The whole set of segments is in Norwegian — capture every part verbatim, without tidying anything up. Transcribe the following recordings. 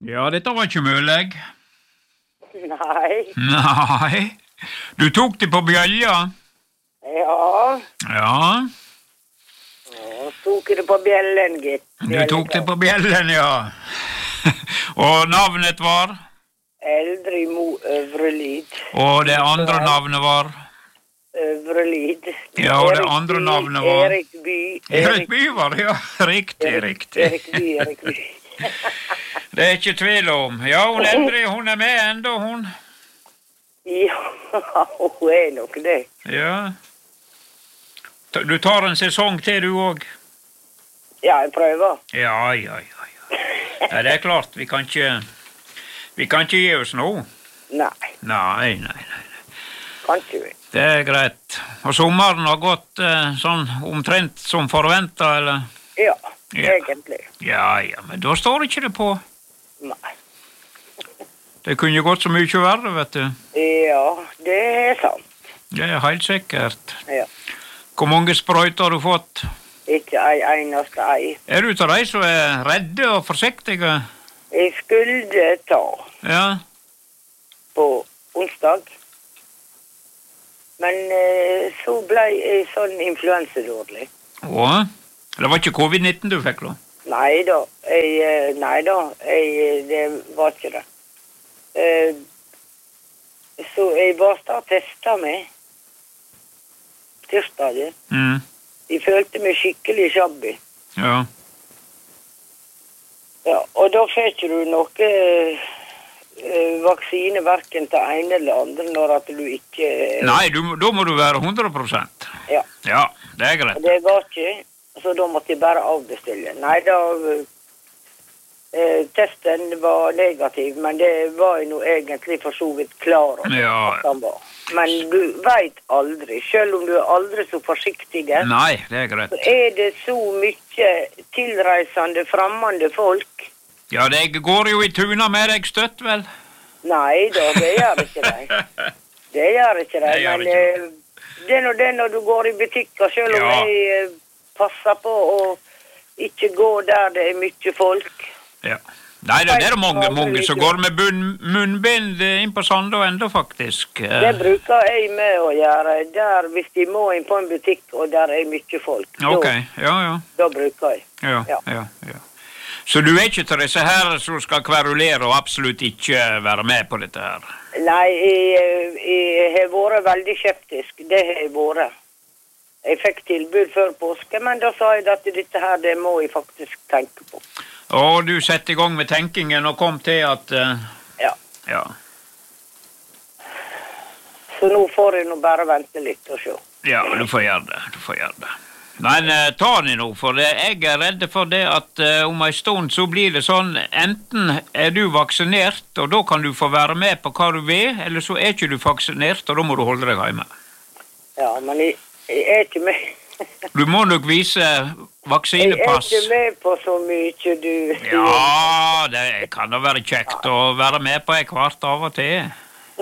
Ja, dette var ikke mulig. Nei. Nei. Du tok det på bjølja? Ja. Ja. Ja, tok det på bjellen, gitt. Du tok det på bjellen, ja. Og navnet var? Eldre Mo Øvrelid. Og det andre navnet var? Øvrelid. Ja, og det andre By, navnet var? Erik By. Erik By var det, ja. Riktig, Erik, riktig. Erik By, Erik By. Det er ikke tvil om. Ja, hun Eldre, hun er med enda, hun. Ja, hun er nok det. Ja. Du tar en sesong til, du òg? Ja, jeg prøver. Ja, ja, ja, ja. Ja, det er klart, vi kan ikke Vi kan ikke gi oss nå. Nei, Nei, nei, nei. kan ikke vi. Det er greit. Og sommeren har gått eh, sånn omtrent som forventet, eller? Ja, Ja. egentlig. Ja, ja, men da står ikke det på. Nei. Det kunne gått så mye verre, vet du. Ja, det er sant. Det er helt sikkert. Ja. Hvor mange sprøyter har du fått? Ikke ei eneste ei. Er du til de som er redde og forsiktige? Jeg skulle ta Ja. på onsdag. Men eh, så ble jeg sånn influensedårlig. Og? Det var ikke covid nitten du fikk, da? Nei da, jeg, eh, nei da, jeg, det var ikke det. Eh, så jeg bare testet meg. Tirsdagen. Mm. Jeg følte meg skikkelig shabby. Ja. Ja, og da fikk du noe eh, vaksine hverken til ene eller andre når at du ikke... Eh, Nei, du, da må du være hundre prosent. Ja. Ja, det er Og greit. det ga ikke, så da måtte jeg bare avbestille. Nei, da... Eh, testen var negativ, men det var jeg nå egentlig for så vidt klar over Ja. at han var. Men du vet aldri, selv om du er aldri så forsiktig, Nei, det er greit. så er det så mye tilreisende, fremmede folk. Ja, det går jo i tuna med deg støtt, vel? Nei da, det gjør ikke det. Det gjør ikke det, Det gjør men ikke eh, det er nå det når du går i butikker, selv om Ja. jeg eh, passer på å ikke gå der det er mye folk. Ja. Nei, det det er mange, mange som går med bunn, munnbind inn på Sandå enda, faktisk. Det bruker jeg med å gjøre der hvis de må inn på en butikk og der er mye folk. Ok, Da, ja, ja. da bruker jeg. Ja, Ja. ja, ja. Så du er ikke til disse her som skal kverulere og absolutt ikke være med på dette her? Nei, jeg, jeg har vært veldig skeptisk. Det har jeg vært. Jeg fikk tilbud før påske, men da sa jeg at dette her, det må jeg faktisk tenke på. Og du setter i gang med tenkingen og kom til at... Uh, Ja. ja. Så nå får jeg nå bare vente litt og se. Ja, du får gjøre det, du får gjøre det. Men uh, ta det nå, for det. Jeg er redd for det at uh, om en stund så blir det sånn, enten er du vaksinert, og da kan du få være med på hva du vil, eller så er ikke du vaksinert, og da må du holde deg hjemme. Ja, men jeg, jeg er ikke med. Du må nok vise Jeg er vaksinepass. ikke med på så mye, du. Ja, det kan da være kjekt å være med på hvert av og til.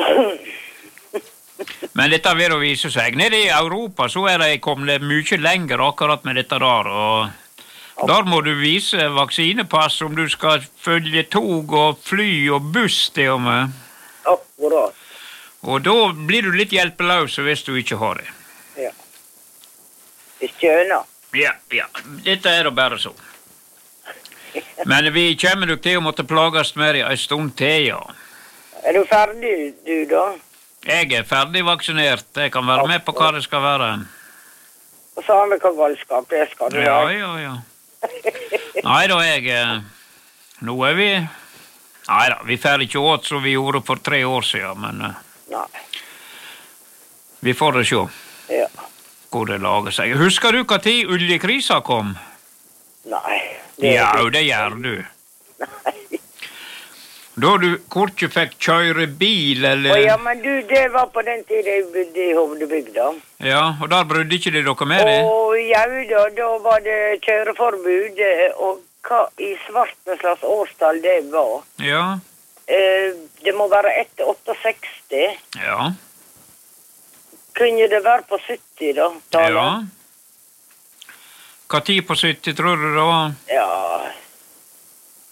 Men dette vil jo vise seg. Nede i Europa så er det kommet mye lenger akkurat med dette der, og der må du vise vaksinepass om du skal følge tog og fly og buss til og med. Akkurat. Og da blir du litt hjelpeløs hvis du ikke har det. Ja. Jeg skjønner. Ja, ja. Dette er da bare så. Men vi kommer nok til å måtte plages med det en stund til, ja. Er du ferdig, du da? Jeg er ferdig vaksinert. Jeg kan være med på hva det skal være. Og så har vi hva galskap det skal du Ja, ha. ja, ja. Nei da, jeg... eh, Nå er vi... Nei da, vi får ikke åt som vi gjorde for tre år siden, men eh, Nei. vi får det se Ja. hvor det lager seg. Husker du hva tid oljekrisa kom? Nei. Ja, det gjør du. Nei. Da du kortje fikk kjøre bil, eller... Å ja, men du, det var på den tiden jeg bodde i Hovdebygda. Ja, og der brydde ikke de dere med det? Og ja, da, da var det kjøreforbud, og hva i svarte slags årstall det var. Ja, Eh, det må være etter sekstiåtte. ja, Kunne det være på sytti da? Tale? ja. Hva tid på sytti tror du det var? Ja,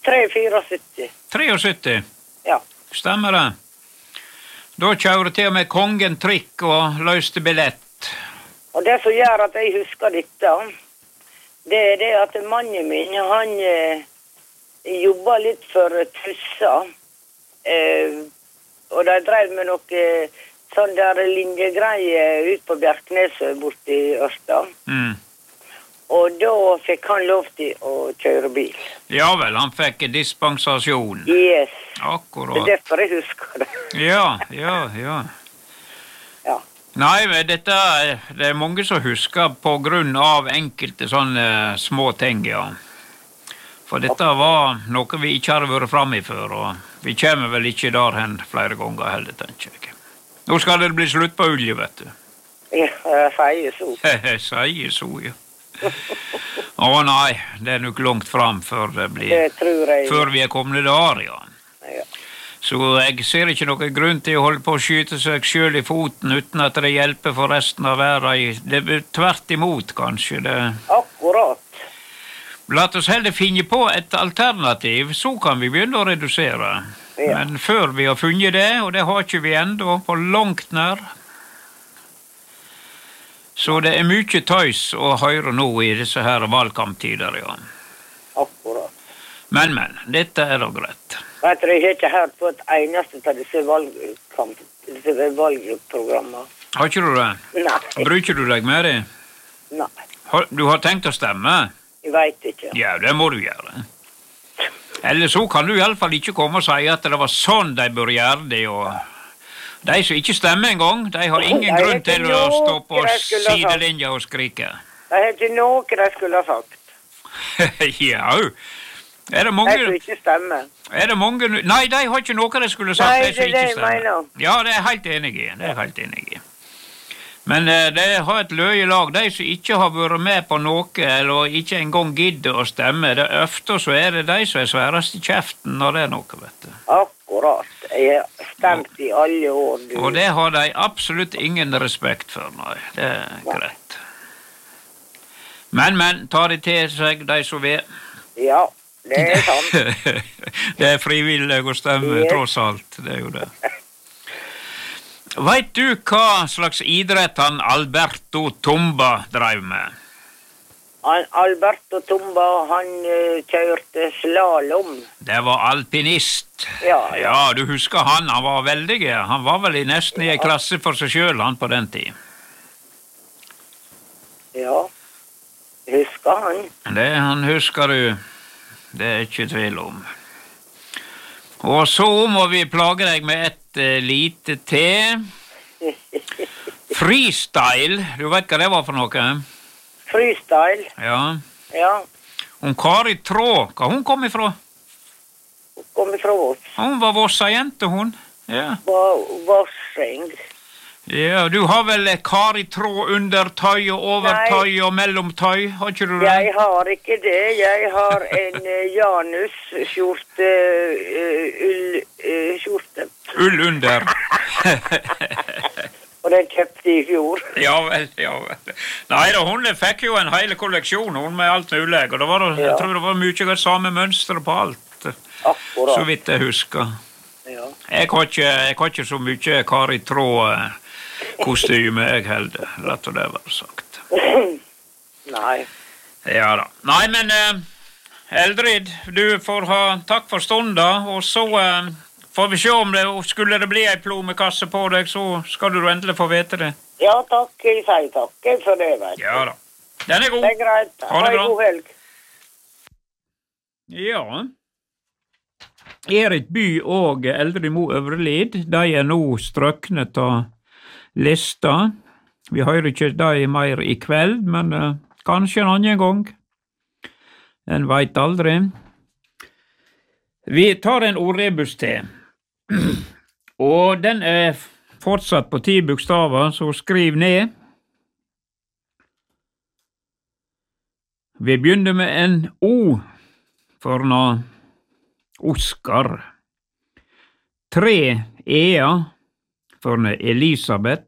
tre syttifire. syttitre? Ja. Stemmer det. Da kjører til og med kongen trikk og løste billett. Og det som gjør at jeg husker dette, det er det at mannen min, han eh, jobba litt for Tussa. Eh, og de drev med noe sånn der linjegreier ut på Bjerkneset borti Ørsta. Mm. Og da fikk han lov til å kjøre bil. Ja vel, han fikk dispensasjon. Yes. Akkurat. Det er derfor jeg husker det. Ja, ja, ja. Ja. Nei, men dette, det er mange som husker på grunn av enkelte sånne små ting, ja. For dette var noe vi ikke hadde vært frem i før, og vi kommer vel ikke der hen flere ganger heller, tenker jeg. Nå skal det bli slutt på olje, vet du. Ja, jeg sier så. Jeg sier så, ja. Å nei, det er nok langt frem før det blir, Det tror jeg. før vi er kommet der, ja. Ja. Så jeg ser ikke noen grunn til å holde på å skyte seg selv i foten uten at det hjelper for resten av verden. Det er tvert imot, kanskje. Det... Akkurat. La oss heller finne på et alternativ, så kan vi begynne å redusere. Ja. Men før vi har funnet det, og det har ikke vi enda på langt nær, så det er mye tøys å høre nå i disse her valgkamptider, ja. Akkurat. Men, men, dette er da greit. Vet du, jeg har ikke hørt på et eneste av disse valgkamp, disse valgprogrammene. Har ikke du det? Nei. Bruker du deg med det? Nei. Har, du har tenkt å stemme? Jeg vet ikke. Ja, det må du gjøre. Eller så kan du i alle fall ikke komme og si at det var sånn de bør gjøre det, og de som ikke stemmer en gang, de har ingen Nei, grunn til å stå på de skulle ha sagt. sidelinja og skrike. Det er ikke noe de skulle ha sagt. Ja, er det De mange... skulle ikke stemme. Er det mange... Nei, de har ikke noe de skulle sagt. Nei, de som det er det ikke jeg stemmer. mener. Ja, det er jeg helt enig i. Det er jeg helt enig i. Men eh, det har et løye lag. De som ikke har vært med på noe, eller ikke engang gidder å stemme, det er ofte så er det de som er sværest i kjeften når det er noe, vet du. Akkurat. Jeg har stemt i alle år. Du. Og det har de absolutt ingen respekt for, nei. Det er greit. Men, men, tar de til seg de som vil. Ja, det er sant. Det er frivillig å stemme, Yes. tross alt. Det er jo det. Vet du hva slags idrett han Alberto Tomba drev med? Han, Alberto Tomba, han uh, kjørte slalom. Det var alpinist. Ja, ja. Ja, du husker han, han var veldig. Han var vel i nesten i en klasse for seg selv, han på den tid. Ja, husker han. Det han husker du, det er ikke tvil om. Og så må vi plage deg med et uh, lite te. Freestyle, du vet hva det var for noe? Freestyle. Ja. Ja, Om Kari Traa, hva hun kom ifra? kom ifra oss. Hun var vossa jente, hun. Ja. Varsing. Ja, du har vel Kari Traa undertøy og overtøy og mellomtøy, har ikke du det? Jeg har ikke det. Jeg har en uh, Janus-skjorte, uh, ull-skjorte. Ull under. Og den kjøpte i fjor. Ja vel, ja vel. Nei da, hun fikk jo en hele kolleksjon, hun med alt mulig, og det var, Ja. jeg tror det var mye det samme mønstre på alt, Akkurat. så vidt jeg husker. Ja. Jeg har ikke, jeg har ikke så mye Kari Traa kostyme, jeg heller, rett og det var sagt. Nei. Ja da. Nei, men eh, Eldrid, du får ha takk for stunden, og så eh, får vi se om det skulle det bli ei plomekasse på deg, så skal du endelig få vite det. Ja, takk. Jeg sier takk for det, vet du. Ja da. Den er god. Det er greit. Ha det en bra. god helg. Ja. Erik By og Eldrid Mo Øvrelid, de er nå strøknet av lista. Vi hører ikke de mer i kveld, men uh, kanskje en annen gang. En vet aldri. Vi tar en ordrebus til. Og den er fortsatt på ti bokstaver, så skriv ned. Vi begynner med en O for noe Oskar. Tre E-a for noe Elisabeth.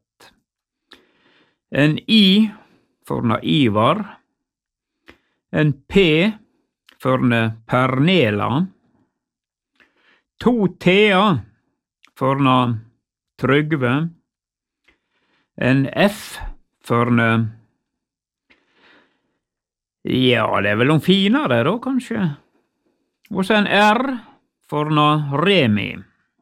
En I for noe Ivar. En P for noe Pernela. to T-er for noe Trygve, en F for noe, ja, det er vel noen finere da, kanskje, og så en R for noe Remi.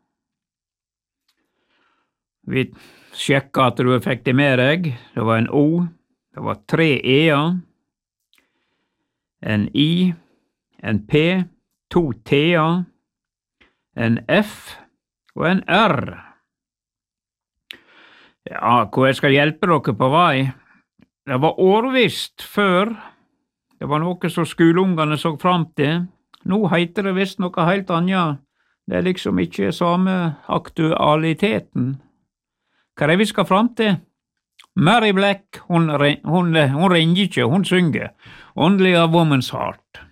Vi sjekket at du fikk det med deg, det var en O, det var tre E-er, en I, en P, to T-er, en F og en R. Ja, hvor jeg skal hjelpe dere på vei? Det var årvisst før. Det var noe som skoleungene så fram til. Nå heter det visst noe helt annet. Det er liksom ikke samme aktualiteten. Hva er det vi skal fram til? Mary Black, hun, hun, hun ringer ikke, hun synger. Only a woman's heart.